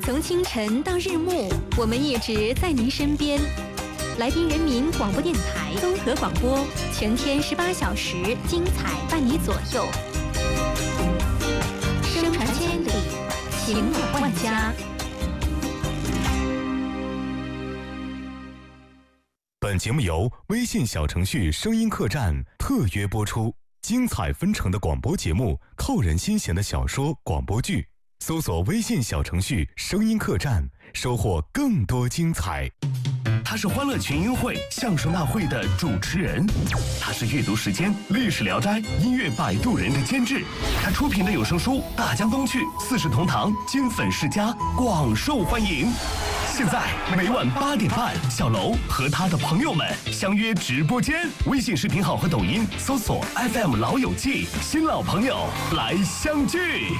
从清晨到日暮，我们一直在您身边。来宾人民广播电台综合广播，全天18小时，精彩伴你左右。声传千里，情暖万家。 本节目由微信小程序声音客栈特约播出，精彩纷呈的广播节目，扣人心弦的小说广播剧，搜索微信小程序声音客栈，收获更多精彩。 他是欢乐群英会相声大会的主持人，他是阅读时间历史聊斋音乐摆渡人的监制，他出品的有声书《大江东去》四世同堂金粉世家广受欢迎。现在每晚8点半，小楼和他的朋友们相约直播间，微信视频号和抖音搜索 FM 老友记，新老朋友来相聚。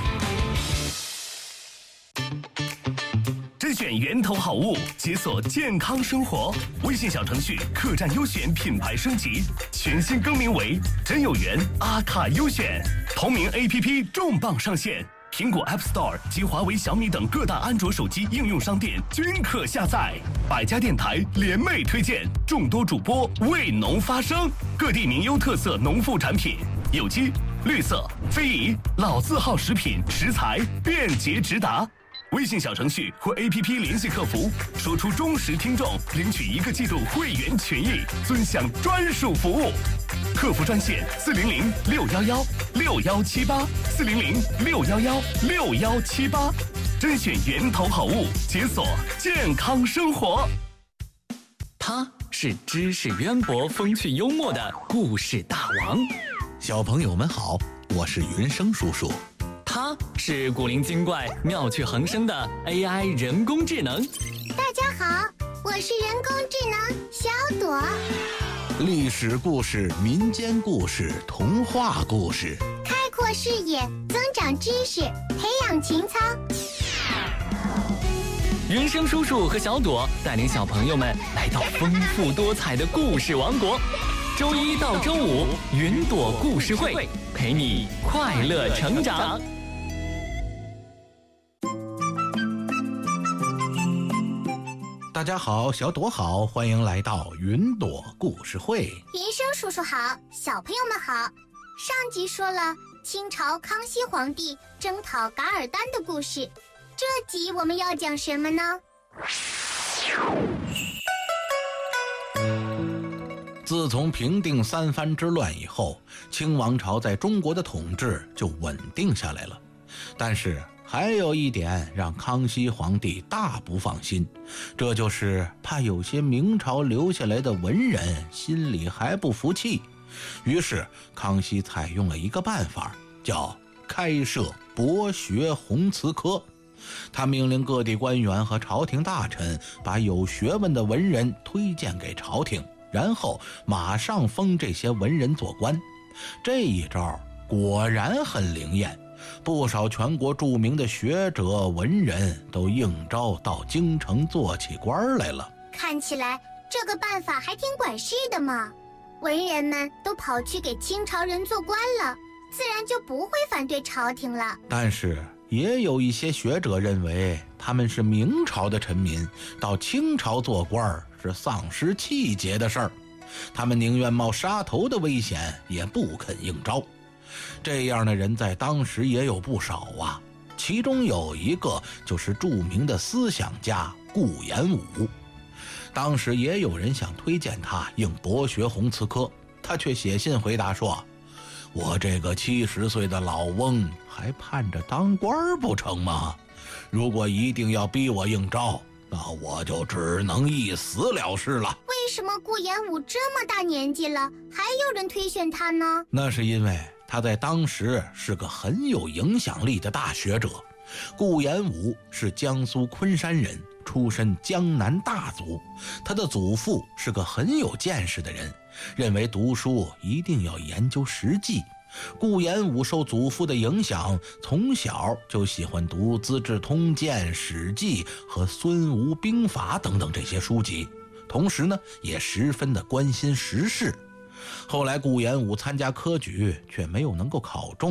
甄选源头好物，解锁健康生活。微信小程序客栈优选品牌升级，全新更名为真有缘阿卡优选。同名 APP 重磅上线，苹果 App Store 及华为、小米等各大安卓手机应用商店均可下载。百家电台联袂推荐，众多主播为农发声，各地名优特色农副产品，有机、绿色、非遗、老字号食品食材便捷直达。微信小程序或 APP 联系客服，说出忠实听众，领取1个季度会员权益，尊享专属服务。客服专线400-611-6178，400-611-6178，甄选源头好物，解锁健康生活。 他是知识渊博、风趣幽默的故事大王。 小朋友们好，我是云生叔叔。 他是古灵精怪、妙趣横生的 AI 人工智能。 大家好，我是人工智能小朵。 历史故事、民间故事、童话故事， 开阔视野，增长知识，培养情操。 云生叔叔和小朵带领小朋友们来到丰富多彩的故事王国。周一到周五，云朵故事会陪你快乐成长。 大家好，小朵好，欢迎来到云朵故事会。 云生叔叔好，小朋友们好。上集说了清朝康熙皇帝征讨噶尔丹的故事，这集我们要讲什么呢？ 自从平定三藩之乱以后，清王朝在中国的统治就稳定下来了。但是还有一点让康熙皇帝大不放心，这就是怕有些明朝留下来的文人心里还不服气。于是康熙采用了一个办法，叫开设博学宏词科。他命令各地官员和朝廷大臣把有学问的文人推荐给朝廷，然后马上封这些文人做官。这一招果然很灵验，不少全国著名的学者文人都应招到京城做起官来了。 看起来这个办法还挺管事的嘛，文人们都跑去给清朝人做官了，自然就不会反对朝廷了。 但是也有一些学者认为他们是明朝的臣民，到清朝做官是丧失气节的事儿，他们宁愿冒杀头的危险也不肯应招。这样的人在当时也有不少啊，其中有一个就是著名的思想家顾炎武。当时也有人想推荐他应博学宏词科，他却写信回答说，我这个70岁的老翁还盼着当官不成吗？如果一定要逼我应招，那我就只能一死了事了。 为什么顾炎武这么大年纪了，还有人推选他呢？ 那是因为他在当时是个很有影响力的大学者。顾炎武是江苏昆山人，出身江南大族，他的祖父是个很有见识的人，认为读书一定要研究实际。顾炎武受祖父的影响，从小就喜欢读《资治通鉴》《史记》和《孙吴兵法》等等这些书籍，同时呢，也十分的关心时事。后来顾炎武参加科举却没有能够考中，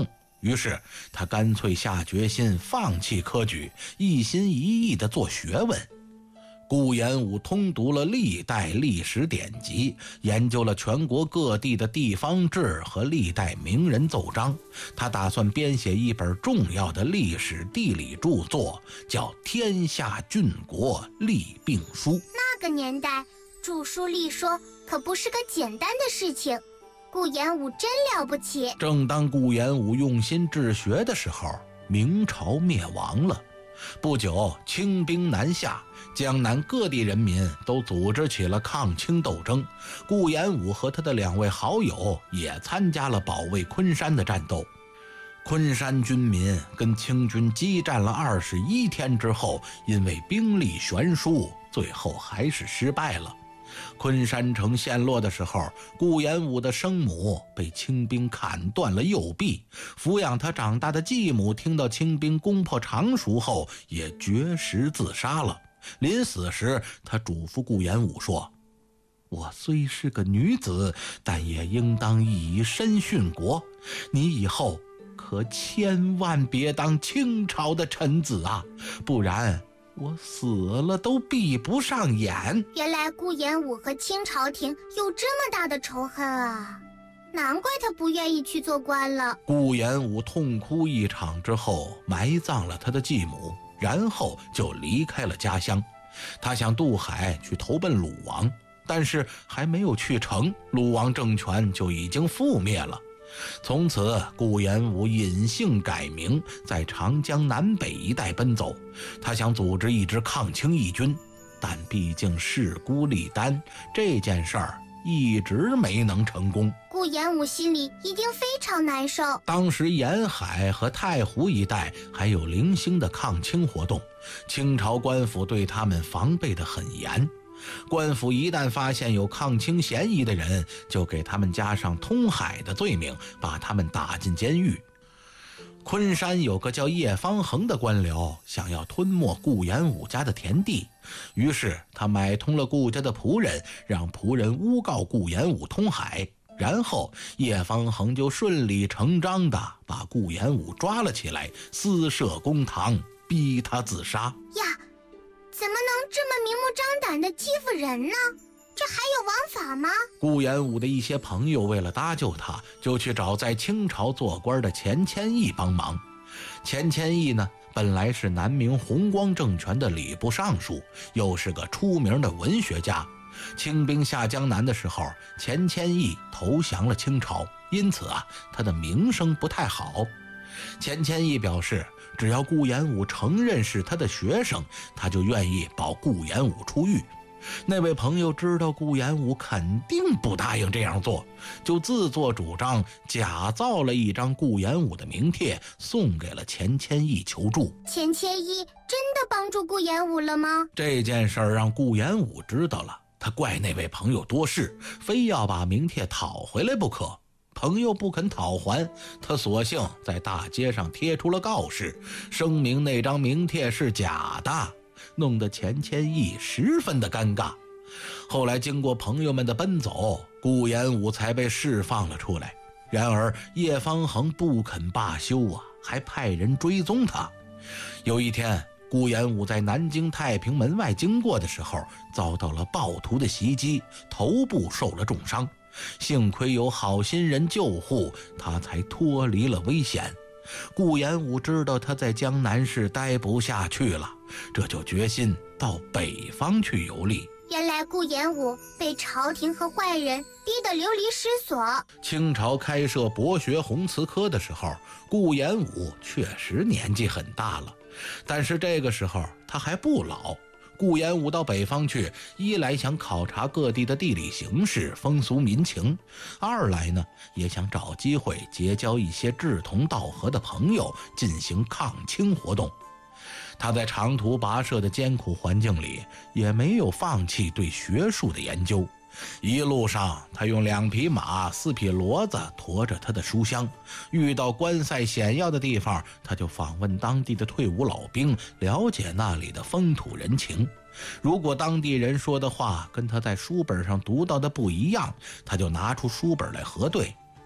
于是他干脆下决心放弃科举，一心一意地做学问。顾炎武通读了历代历史典籍，研究了全国各地的地方志和历代名人奏章。他打算编写一本重要的历史地理著作，叫《天下郡国历病书》。 那个年代，著书立说可不是个简单的事情。顾炎武真了不起。 正当顾炎武用心治学的时候，明朝灭亡了。不久，清兵南下，江南各地人民都组织起了抗清斗争。顾炎武和他的2位好友也参加了保卫昆山的战斗。昆山军民跟清军激战了21天之后，因为兵力悬殊，最后还是失败了。昆山城陷落的时候，顾炎武的生母被清兵砍断了右臂，抚养他长大的继母听到清兵攻破常熟后，也绝食自杀了。临死时，他嘱咐顾炎武说：“我虽是个女子，但也应当以身殉国。你以后可千万别当清朝的臣子啊，不然我死了都闭不上眼。” 原来顾炎武和清朝廷有这么大的仇恨啊，难怪他不愿意去做官了。 顾炎武痛哭一场之后，埋葬了他的继母，然后就离开了家乡。他想渡海去投奔鲁王，但是还没有去成，鲁王政权就已经覆灭了。从此，顾炎武隐姓改名，在长江南北一带奔走。他想组织一支抗清义军，但毕竟势孤力单，这件事儿一直没能成功。 顾炎武心里一定非常难受。 当时沿海和太湖一带还有零星的抗清活动，清朝官府对他们防备得很严。官府一旦发现有抗清嫌疑的人，就给他们加上通海的罪名，把他们打进监狱。昆山有个叫叶方衡的官僚，想要吞没顾炎武家的田地，于是他买通了顾家的仆人，让仆人诬告顾炎武通海，然后叶方衡就顺理成章地把顾炎武抓了起来，私设公堂，逼他自杀。 呀，怎么能这么明目张胆地欺负人呢？这还有王法吗？ 顾炎武的一些朋友为了搭救他，就去找在清朝做官的钱谦益帮忙。钱谦益呢，本来是南明弘光政权的礼部尚书，又是个出名的文学家。清兵下江南的时候，钱谦益投降了清朝，因此他的名声不太好。钱谦益表示，只要顾炎武承认是他的学生，他就愿意保顾炎武出狱。那位朋友知道顾炎武肯定不答应这样做，就自作主张假造了一张顾炎武的名帖，送给了钱谦益求助。 钱谦益真的帮助顾炎武了吗？ 这件事让顾炎武知道了，他怪那位朋友多事，非要把名帖讨回来不可。朋友不肯讨还，他索性在大街上贴出了告示，声明那张名帖是假的，弄得钱谦益十分的尴尬。后来经过朋友们的奔走，顾炎武才被释放了出来。然而叶方衡不肯罢休还派人追踪他。有一天，顾炎武在南京太平门外经过的时候，遭到了暴徒的袭击，头部受了重伤。幸亏有好心人救护，他才脱离了危险。顾炎武知道他在江南市待不下去了，这就决心到北方去游历。 原来顾炎武被朝廷和坏人逼得流离失所。 清朝开设博学弘词科的时候，顾炎武确实年纪很大了，但是这个时候他还不老。顾炎武到北方去，一来想考察各地的地理形势、风俗民情，二来呢，也想找机会结交一些志同道合的朋友，进行抗清活动。他在长途跋涉的艰苦环境里，也没有放弃对学术的研究。一路上，他用2匹马、4匹骡子驮着他的书箱，遇到关塞险要的地方，他就访问当地的退伍老兵，了解那里的风土人情。如果当地人说的话跟他在书本上读到的不一样，他就拿出书本来核对。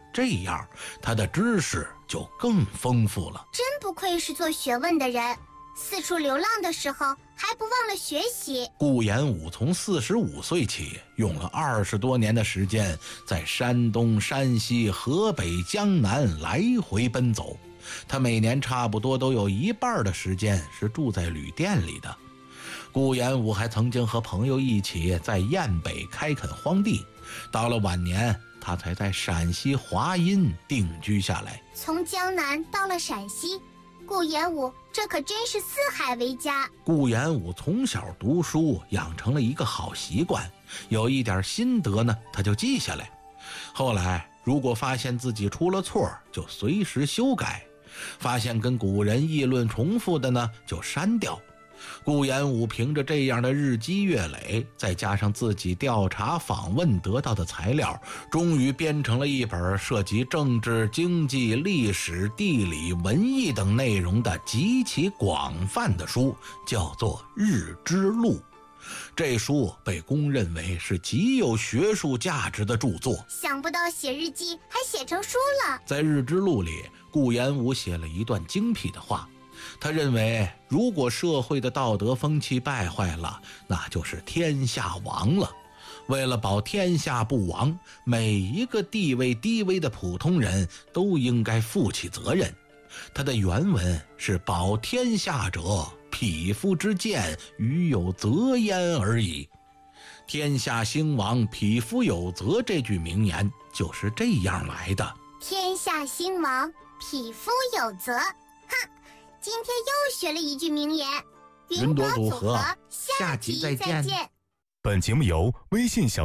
这样他的知识就更丰富了。 真不愧是做学问的人，四处流浪的时候还不忘了学习。 顾炎武从45岁起，用了20多年的时间，在山东、山西、河北、江南来回奔走。他每年差不多都有一半的时间是住在旅店里的。顾炎武还曾经和朋友一起在雁北开垦荒地，到了晚年，他才在陕西华阴定居下来。 从江南到了陕西，顾炎武这可真是四海为家。 顾炎武从小读书，养成了一个好习惯，有一点心得呢，他就记下来。后来如果发现自己出了错，就随时修改；发现跟古人议论重复的呢，就删掉。顾炎武凭着这样的日积月累，再加上自己调查访问得到的材料，终于编成了一本涉及政治、经济、历史、地理、文艺等内容的极其广泛的书，叫做《日之录》。这书被公认为是极有学术价值的著作。 想不到写日记还写成书了。 在《日之录》里，顾炎武写了一段精辟的话。他认为，如果社会的道德风气败坏了，那就是天下亡了。为了保天下不亡，每一个地位低微的普通人都应该负起责任。他的原文是“保天下者，匹夫之见，于有责焉而已。”天下兴亡，匹夫有责这句名言就是这样来的。 天下兴亡，匹夫有责。哼，今天又学了一句名言。 云朵组合， 下集再见。 本节目由微信小